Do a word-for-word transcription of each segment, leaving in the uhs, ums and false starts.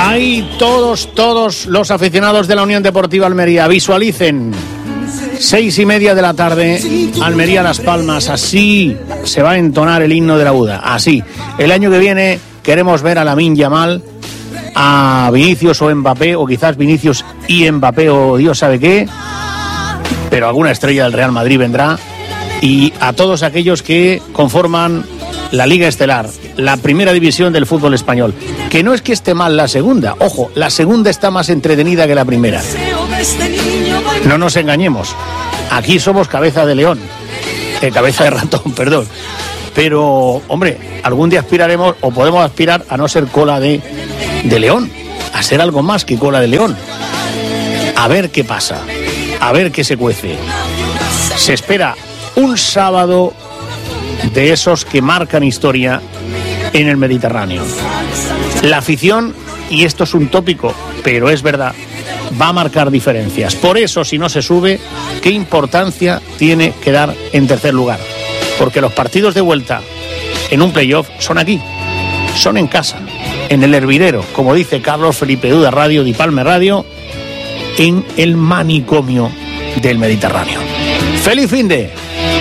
Ahí todos, todos los aficionados de la Unión Deportiva Almería visualicen seis y media de la tarde, Almería Las Palmas. Así se va a entonar el himno de la Buda. Así. El año que viene queremos ver a Lamine Yamal, a Vinicius o Mbappé, o quizás Vinicius y Mbappé o Dios sabe qué, pero alguna estrella del Real Madrid vendrá, y a todos aquellos que conforman la Liga Estelar, la primera división del fútbol español, que no es que esté mal la segunda, ojo, la segunda está más entretenida que la primera. No nos engañemos, aquí somos cabeza de león, eh, cabeza de ratón, perdón, pero, hombre, algún día aspiraremos, o podemos aspirar a no ser cola de, de león, a ser algo más que cola de león. A ver qué pasa, a ver qué se cuece. Se espera un sábado de esos que marcan historia en el Mediterráneo. La afición, y esto es un tópico, pero es verdad, va a marcar diferencias. Por eso, si no se sube, ¿qué importancia tiene quedar en tercer lugar? Porque los partidos de vuelta en un playoff son aquí, son en casa, en el hervidero, como dice Carlos Felipe Duda Radio, Di Palme Radio, en el manicomio del Mediterráneo. ¡Feliz finde!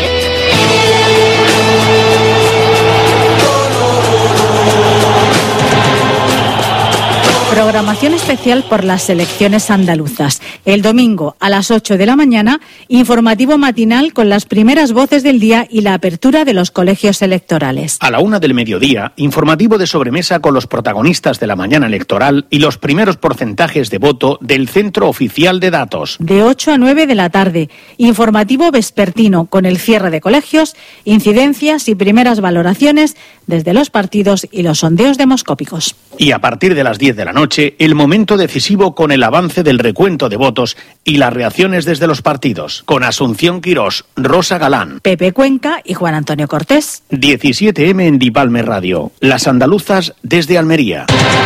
Programación especial por las selecciones andaluzas. El domingo a las ocho de la mañana, informativo matinal con las primeras voces del día y la apertura de los colegios electorales. A la una del mediodía, informativo de sobremesa con los protagonistas de la mañana electoral y los primeros porcentajes de voto del Centro Oficial de Datos. De ocho a nueve de la tarde, informativo vespertino con el cierre de colegios, incidencias y primeras valoraciones desde los partidos y los sondeos demoscópicos. Y a partir de las diez de la noche, el momento decisivo con el avance del recuento de votos y las reacciones desde los partidos, con Asunción Quirós, Rosa Galán, Pepe Cuenca y Juan Antonio Cortés. diecisiete eme en Di Palme Radio, las andaluzas desde Almería.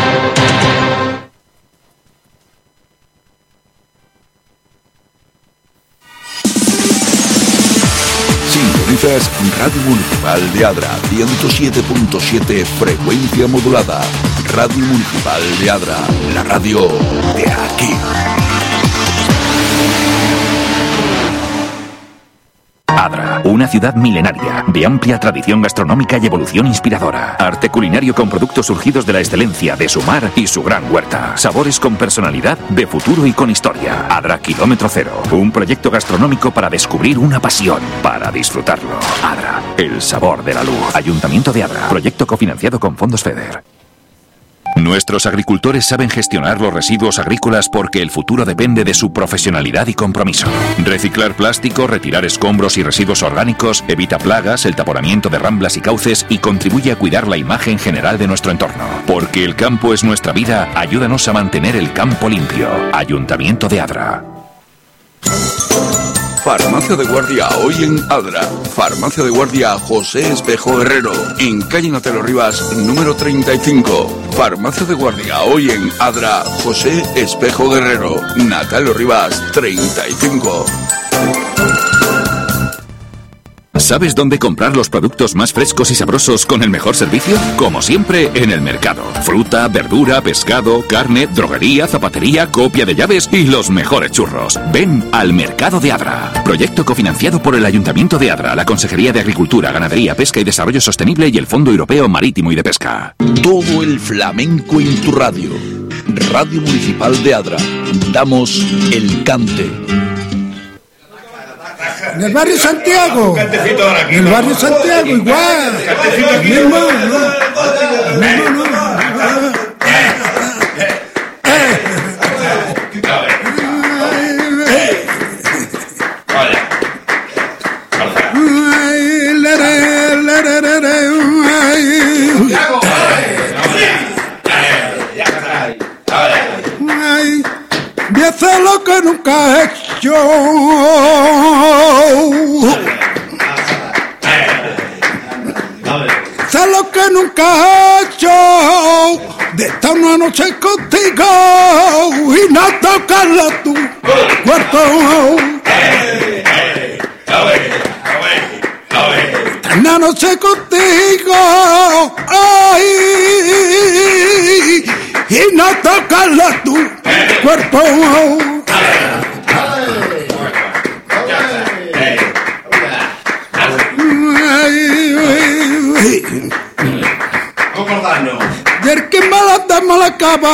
Sintonizas Radio Municipal de Adra, ciento siete punto siete, frecuencia modulada. Radio Municipal de Adra, la radio de aquí. Adra, una ciudad milenaria, de amplia tradición gastronómica y evolución inspiradora. Arte culinario con productos surgidos de la excelencia de su mar y su gran huerta. Sabores con personalidad, de futuro y con historia. Adra Kilómetro Cero, un proyecto gastronómico para descubrir una pasión, para disfrutarlo. Adra, el sabor de la luz. Ayuntamiento de Adra, proyecto cofinanciado con fondos FEDER. Nuestros agricultores saben gestionar los residuos agrícolas porque el futuro depende de su profesionalidad y compromiso. Reciclar plástico, retirar escombros y residuos orgánicos, evita plagas, el taponamiento de ramblas y cauces y contribuye a cuidar la imagen general de nuestro entorno. Porque el campo es nuestra vida, ayúdanos a mantener el campo limpio. Ayuntamiento de Adra. Farmacia de Guardia hoy en Adra. Farmacia de Guardia José Espejo Herrero, en calle Natelo Rivas, número treinta y cinco. Farmacia de Guardia hoy en Adra, José Espejo Guerrero, Natalo Rivas, treinta y cinco. ¿Sabes dónde comprar los productos más frescos y sabrosos con el mejor servicio? Como siempre, en el mercado. Fruta, verdura, pescado, carne, droguería, zapatería, copia de llaves y los mejores churros. Ven al Mercado de Adra. Proyecto cofinanciado por el Ayuntamiento de Adra, la Consejería de Agricultura, Ganadería, Pesca y Desarrollo Sostenible y el Fondo Europeo Marítimo y de Pesca. Todo el flamenco en tu radio. Radio Municipal de Adra. Damos el cante. En el barrio Santiago, en el barrio Santiago igual, el mismo, no, el mismo no. Y hacer lo que nunca he hecho. Hacer lo que nunca he hecho. De estar una noche contigo y no tocarla tu cuarto. Estar una noche contigo. Ay. y no tocarla tu cuerpo. Y el que me la da me la acaba.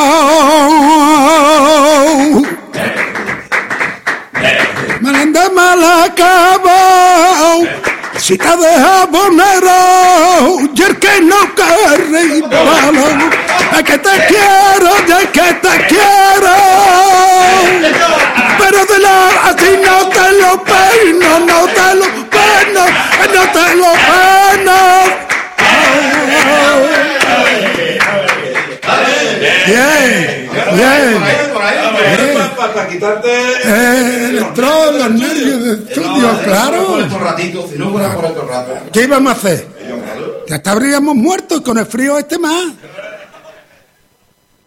Me la da me la acaba. Si te deja bonero, y el que no carre y palo, es que te quiero, y es que te quiero. Pero de la así no te lo peino, no te lo peino, no te lo peino. Bien, bien. Para quitarte Eh, entró los nervios del estudio, claro. estos ratitos, si no fuera por estos ratos. ¿Qué íbamos a hacer? Ya estaríamos muertos con el frío este más.